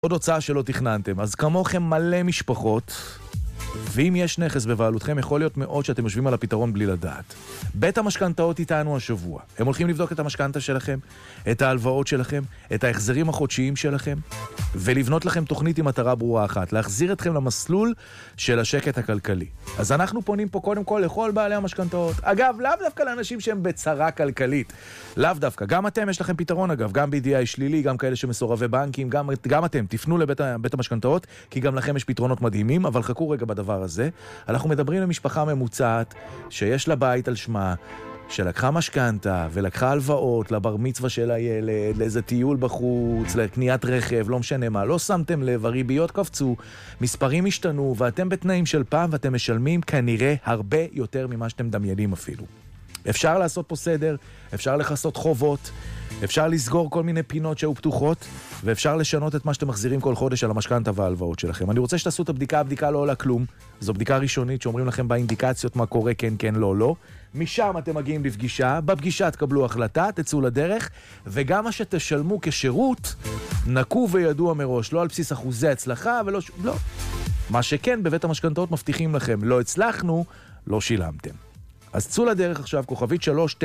עוד הוצאה שלא תכננתם. אז כמוכם מלא משפחות, ואם יש נכס בבעלותכם, יכול להיות מאוד שאתם יושבים על הפתרון בלי לדעת. בית המשכנתאות איתנו השבוע. הם הולכים לבדוק את המשכנתה שלכם, את ההלוואות שלכם, את ההחזרים החודשיים שלכם, ולבנות לכם תוכנית עם מטרה ברורה אחת, להחזיר אתכם למסלול של השקט הכלכלי. אז אנחנו פונים פה קודם כל לכל בעלי המשכנתאות. אגב, לאו דווקא לאנשים שהם בצרה כלכלית. לאו דווקא. גם אתם יש לכם פתרון, אגב. גם BDI שלילי, גם כאלה שמסורבי בנקים, גם אתם. תפנו לבית המשכנתאות, כי גם לכם יש פתרונות מדהימים, אבל חכו רגע בדבר הזה. אנחנו מדברים למשפחה ממוצעת שיש לה בית על שמה, שלקחה משכנתה ולקחה הלוואות לבר מצווה של הילד, לאיזה טיול בחוץ, לקניית רכב, לא משנה מה. לא שמתם לב, הריביות קפצו, מספרים השתנו, ואתם בתנאים של פעם, ואתם משלמים כנראה הרבה יותר ממה שאתם דמיינים אפילו. אפשר לעשות פה סדר, אפשר לחסות חובות, אפשר לסגור כל מיני פינות שהיו פתוחות, ואפשר לשנות את מה שאתם מחזירים כל חודש על המשכנתה וההלוואות שלכם. אני רוצה שתעשו את הבדיקה, הבדיקה לא עולה כלום. זו בדיקה ראשונית שאומרים לכם באינדיקציות מה קורה, כן, כן, לא, לא. משם אתם מגיעים לפגישה, בפגישה תקבלו החלטה, תצאו לדרך, וגם מה שתשלמו כשירות, נקו וידוע מראש, לא על בסיס אחוזי הצלחה ולא, לא. מה שכן, בבית המשכנתאות מבטיחים לכם, לא הצלחנו, לא שילמתם. אז צאו לדרך עכשיו, כוכבית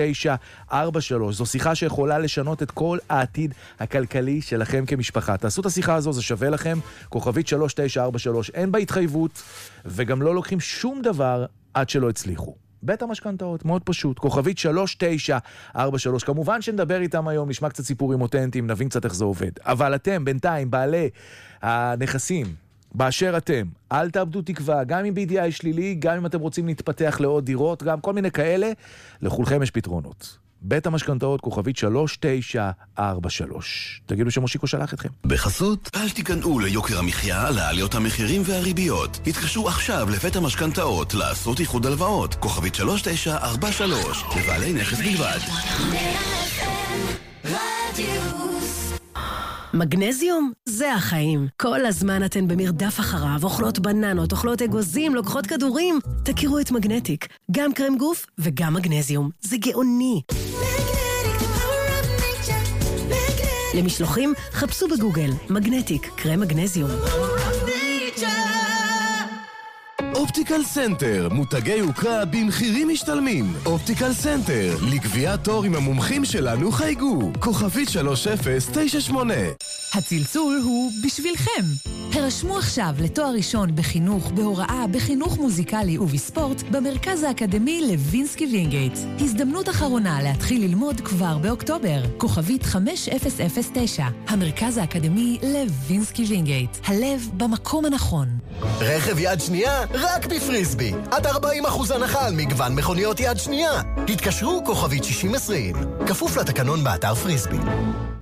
3943, זו שיחה שיכולה לשנות את כל העתיד הכלכלי שלכם כמשפחה. תעשו את השיחה הזו, זה שווה לכם, כוכבית 3943, אין בה התחייבות, וגם לא לוקחים שום דבר עד שלא הצליחו. בית המשכנתאות, מאוד פשוט, כוכבית 3943, כמובן שנדבר איתם היום, נשמע קצת סיפורים אותנטיים, נבין קצת איך זה עובד. אבל אתם, בינתיים, בעלי הנכסים, באשר אתם, אל תאבדו תקווה, גם עם BDI שלילי, גם אם אתם רוצים להתפתח לעוד דירות, גם כל מיני כאלה, לכולכם יש פתרונות. בית המשכנתאות, כוכבית 3943. תגידו שמושיקו שלח אתכם. בחסות, אל תיכנעו ליוקר המחיה, לעליות המחירים והריביות. התקשרו עכשיו לבית המשכנתאות לעשות איחוד הלוואות. כוכבית 3943, לבעלי נכס בלבד. מגנזיום זה החיים. כל הזמן אתן במרדף אחריו, אוכלות בננות, אוכלות אגוזים, לוקחות כדורים. תכירו את מגנטיק, גם קרם גוף וגם מגנזיום. זה גאוני. למשלוחים, חפשו בגוגל מגנטיק, קרם מגנזיום. אופטיקל סנטר, מותגי יוקרה במחירים משתלמים. אופטיקל סנטר, לקביעת תור עם המומחים שלנו חייגו. כוכבית 3098. הצלצול הוא בשבילכם. הרשמו עכשיו לתואר ראשון בחינוך, בהוראה, בחינוך מוזיקלי ובספורט במרכז האקדמי לוינסקי וינגייט. הזדמנות אחרונה להתחיל ללמוד כבר באוקטובר. כוכבית 5009. המרכז האקדמי לוינסקי וינגייט. הלב במקום הנכון. רכב יד שנייה רק בפריסבי. עד 40% הנחה על מגוון מכוניות יד שנייה. התקשרו כוכבית 6020. כפוף לתקנון באתר פריסבי.